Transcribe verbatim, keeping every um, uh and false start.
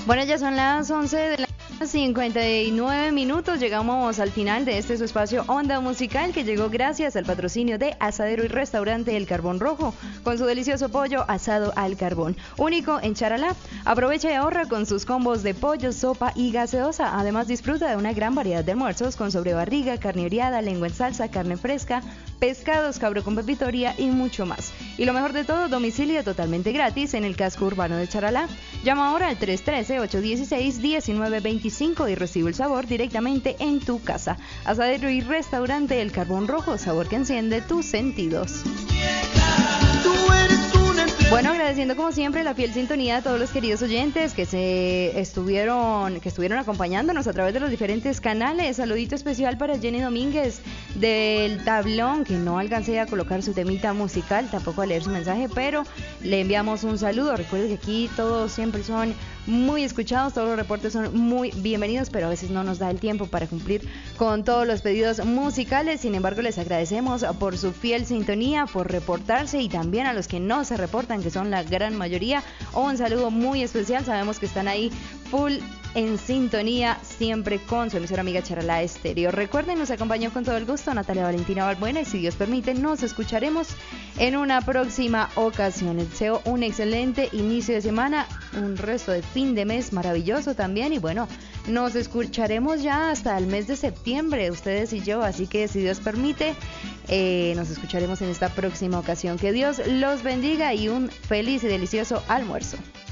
Bueno, ya son las once de la cincuenta y nueve minutos, llegamos al final de este su espacio Onda Musical, que llegó gracias al patrocinio de Asadero y Restaurante El Carbón Rojo, con su delicioso pollo asado al carbón, único en Charalá. Aprovecha y ahorra con sus combos de pollo, sopa y gaseosa. Además, disfruta de una gran variedad de almuerzos con sobrebarriga, carne oreada, lengua en salsa, carne fresca, pescados, cabro con pepitoria y mucho más. Y lo mejor de todo, domicilio totalmente gratis en el casco urbano de Charalá. Llama ahora al tres uno tres, ocho uno seis, uno nueve dos cinco y recibe el sabor directamente en tu casa. Asadero y Restaurante El Carbón Rojo, sabor que enciende tus sentidos. Bueno, agradeciendo como siempre la fiel sintonía a todos los queridos oyentes que se estuvieron, que estuvieron acompañándonos a través de los diferentes canales. Saludito especial para Jenny Domínguez del Tablón, que no alcancé a colocar su temita musical, tampoco a leer su mensaje, pero le enviamos un saludo. Recuerden que aquí todos siempre son muy escuchados, todos los reportes son muy bienvenidos, pero a veces no nos da el tiempo para cumplir con todos los pedidos musicales. Sin embargo, les agradecemos por su fiel sintonía, por reportarse, y también a los que no se reportan, que son la gran mayoría, un saludo muy especial. Sabemos que están ahí full en sintonía siempre con su emisora amiga Charalá Estéreo. Recuerden, nos acompañó con todo el gusto Natalia Valentina Balbuena, y si Dios permite nos escucharemos en una próxima ocasión. Les deseo un excelente inicio de semana, un resto de fin de mes maravilloso también, y bueno, nos escucharemos ya hasta el mes de septiembre, ustedes y yo, así que si Dios permite, eh, nos escucharemos en esta próxima ocasión. Que Dios los bendiga y un feliz y delicioso almuerzo.